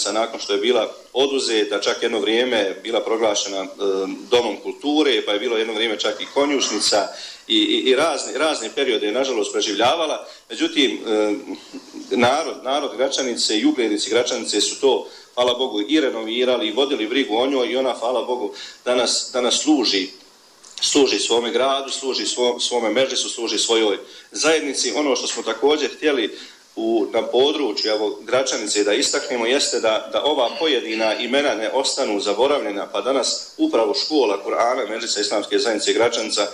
gračanica nakon što je bila oduzeta, čak jedno vrijeme bila proglašena domom kulture, pa je bilo jedno vrijeme čak i konjušnica i razne periode je nažalost preživljavala. Međutim, narod Gračanice i uglednici Gračanice su to, hvala Bogu, i renovirali i vodili brigu o njoj i ona, hvala Bogu, danas služi svome gradu, služi svome medresu, služi svojoj zajednici. Ono što smo također htjeli na području Gračanice da istaknemo jeste da ova pojedina imena ne ostanu zaboravljena, pa danas upravo škola Kur'ana Medresa Islamske zajednice Gračanica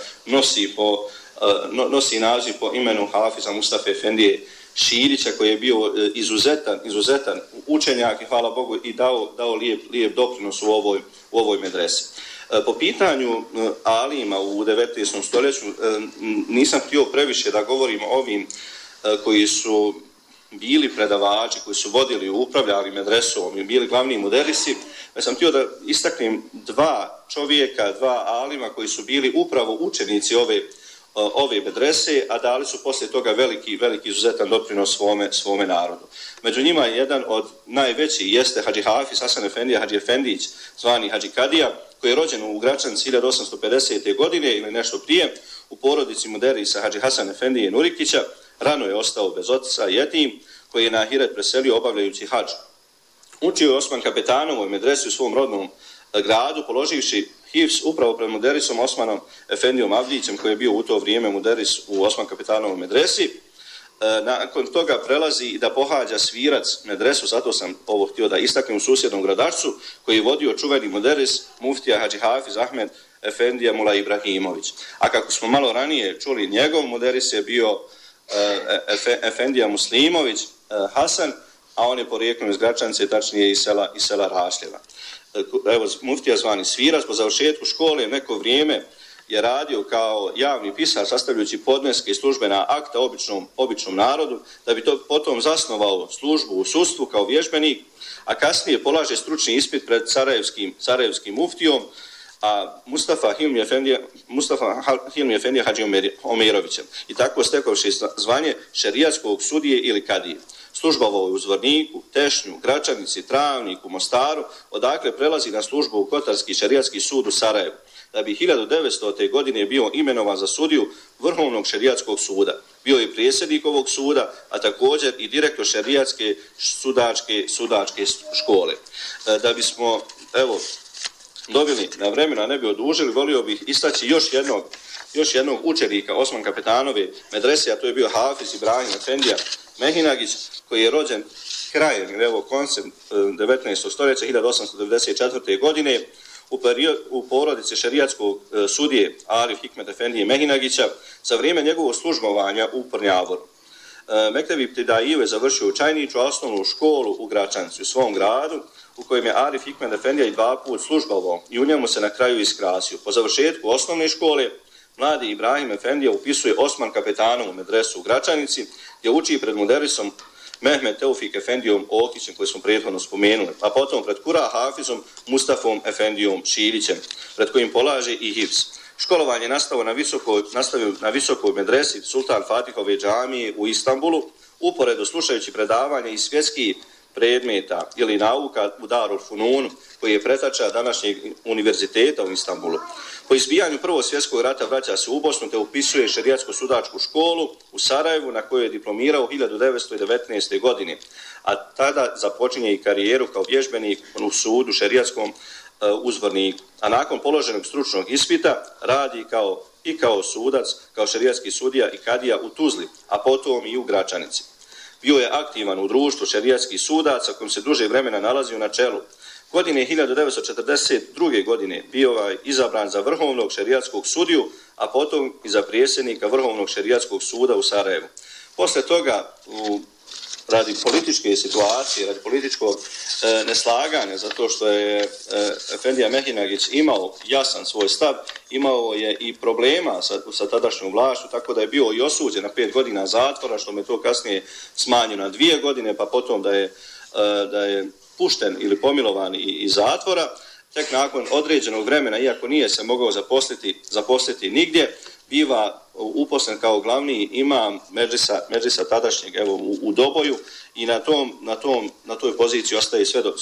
nosi naziv po imenu Hafiza Mustafe Efendije Širića, koji je bio izuzetan učenjak i hvala Bogu i dao lijep doprinos u ovoj medresi. Po pitanju alima u 19. stoljeću nisam htio previše da govorim o ovim koji su bili predavači, koji su vodili, upravljali medresom i bili glavni muderisi, već sam htio da istaknem dva alima koji su bili upravo učenici ove medrese, a dali su poslije toga veliki izuzetan doprinos svome narodu. Među njima jedan od najvećih jeste Hadži Hafiz Hasan Efendija Hadži Efendić, zvani Hadži Kadija, koji je rođen u Gračanici 1850. godine ili nešto prije, u porodici muderisa Hadži Hasan Efendije Nurikića. Rano je ostao bez oca jetim, koji je na ahiret preselio obavljajući hadž. Učio je Osman Kapetanovoj medresi u svom rodnom gradu, položivši hifz upravo pred muderisom Osmanom Efendijom Avdićem, koji je bio u to vrijeme muderis u Osman Kapetanovoj medresi. Nakon toga prelazi i da pohađa svirac medresu, zato sam ovo htio da istaknem, u susjednom gradačcu, koji je vodio čuveni muderis muftija Hadži Hafiz Ahmed Efendija Mula Ibrahimović. A kako smo malo ranije čuli, njegov muderis je bio Efendija Muslimović Hasan, a on je porijeklom iz Gračanice, tačnije iz sela Rašljeva. Evo, muftija zvani Svirac, po završetku škole neko vrijeme je radio kao javni pisar, sastavljajući podneske i službena akta običnom narodu, da bi to potom zasnovao službu u sudstvu kao vježbenik, a kasnije polaže stručni ispit pred sarajevskim muftijom, a Mustafa Hilmi Efendija Hadži Omerovićem. I tako stekovši zvanje šerijatskog sudije ili kadije. Službovao je u Zvorniku, Tešnju, Gračanici, Travniku, Mostaru, odakle prelazi na službu u Kotarski šerijatski sud u Sarajevu, da bi 1900. godine bio imenovan za sudiju Vrhovnog šerijatskog suda. Bio je predsjednik ovog suda, a također i direktor šerijatske sudačke škole. Da bismo, dobili na vremena, ne bi odužili, volio bih istaći još jednog učenika Osman Kapetanove medrese, a to je bio Hafiz Ibrahim Efendija Mehinagić, koji je rođen krajem, koncem 19. stoljeća 1894. godine u porodici šerijatskog sudije Arif Hikmet Efendije Mehinagića za vrijeme njegovog službovanja u Prnjavoru. Mektebi Ibtidaive završio u Čajniću, a osnovnu školu u Gračanici, u svom gradu, u kojem je Arif Hikmet Efendija i 2 puta službovao i u njemu se na kraju iskrasio. Po završetku osnovne škole, mladi Ibrahim Efendija upisuje Osman Kapetanovu medresu u Gračanici, gdje uči pred muderisom Mehmed Teufik Efendijom Okićem, koji smo prethodno spomenuli, a potom pred Kura Hafizom Mustafom Efendijom Širićem, pred kojim polaže i hifz. Školovanje nastavio na visokoj medresi Sultan Fatihove džamije u Istanbulu, uporedo slušajući predavanja iz svjetskih predmeta ili nauka u Darul Fununu, koji je pretača današnjeg univerziteta u Istanbulu. Po izbijanju Prvog svjetskog rata vraća se u Bosnu te upisuje šerijatsko-sudačku školu u Sarajevu, na kojoj je diplomirao 1919. godine, a tada započinje i karijeru kao vježbenik u sudu šerijatskom u Zvorniku. A nakon položenog stručnog ispita radi kao sudac, kao šerijatski sudija i kadija u Tuzli, a potom i u Gračanici. Bio je aktivan u društvu šerijatskih sudaca, kojim se duže vremena nalazio na čelu. Godine 1942. godine bio je izabran za Vrhovnog šerijatskog sudiju, a potom i za predsjednika Vrhovnog šerijatskog suda u Sarajevu. Posle toga, radi političke situacije, radi političkog neslaganja, zato što je Efendija Mehinagić imao jasan svoj stav, imao je i problema sa tadašnjom vlašću, tako da je bio i osuđen na 5 godina zatvora, što me to kasnije smanjio na 2 godine, pa potom da je pušten ili pomilovan iz zatvora. Tek nakon određenog vremena, iako nije se mogao zaposliti nigdje, biva uposlen kao glavni imam medresa tadašnjeg u Doboju i na toj poziciji ostaje sve